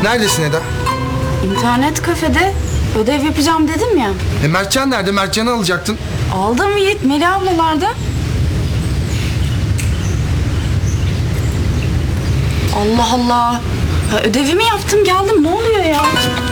Neredesin Eda? İnternet kafede ödev yapacağım dedim ya. Mertcan nerede? Mertcan'ı alacaktın. Aldım Yiğit, Melih ablalarda. Allah Allah. Ya ödevimi yaptım geldim, ne oluyor ya?